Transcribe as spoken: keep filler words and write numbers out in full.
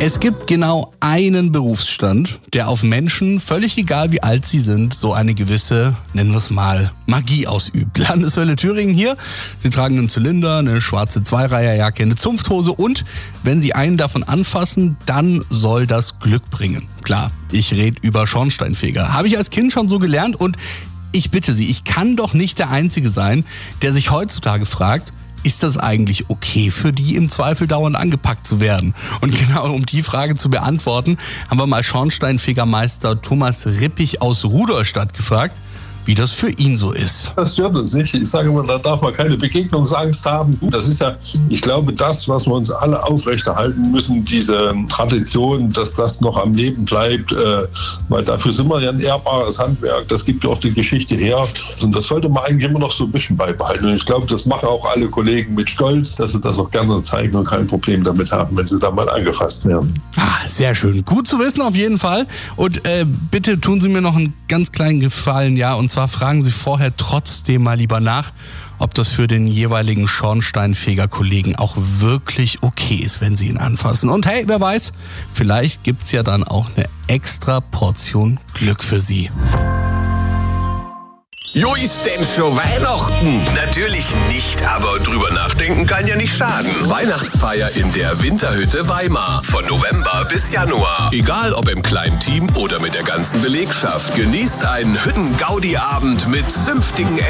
Es gibt genau einen Berufsstand, der auf Menschen, völlig egal wie alt sie sind, so eine gewisse, nennen wir es mal, Magie ausübt. Landeshölle Thüringen hier. Sie tragen einen Zylinder, eine schwarze Zweireiherjacke, eine Zunfthose und wenn sie einen davon anfassen, dann soll das Glück bringen. Klar, ich rede über Schornsteinfeger. Habe ich als Kind schon so gelernt und ich bitte Sie, ich kann doch nicht der Einzige sein, der sich heutzutage fragt, ist das eigentlich okay für die, im Zweifel dauernd angepackt zu werden? Und genau um die Frage zu beantworten, haben wir mal Schornsteinfegermeister Thomas Rippich aus Rudolstadt gefragt, wie das für ihn so ist. Das stört uns nicht. Ich sage immer, da darf man keine Begegnungsangst haben. Das ist ja, ich glaube, das, was wir uns alle aufrechterhalten müssen, diese Tradition, dass das noch am Leben bleibt, äh, weil dafür sind wir ja ein ehrbares Handwerk. Das gibt ja auch die Geschichte her. Und das sollte man eigentlich immer noch so ein bisschen beibehalten. Und ich glaube, das machen auch alle Kollegen mit Stolz, dass sie das auch gerne zeigen und kein Problem damit haben, wenn sie da mal angefasst werden. Ah, sehr schön. Gut zu wissen auf jeden Fall. Und äh, bitte tun Sie mir noch einen ganz kleinen Gefallen, ja, und zwar fragen Sie vorher trotzdem mal lieber nach, ob das für den jeweiligen Schornsteinfeger-Kollegen auch wirklich okay ist, wenn Sie ihn anfassen. Und hey, wer weiß, vielleicht gibt's ja dann auch eine extra Portion Glück für Sie. Jo, ist denn schon Weihnachten? Natürlich nicht, aber drüber nachdenken kann ja nicht schaden. Weihnachtsfeier in der Winterhütte Weimar. Von November bis Januar. Egal ob im kleinen Team oder mit der ganzen Belegschaft. Genießt einen Hütten-Gaudi-Abend mit zünftigen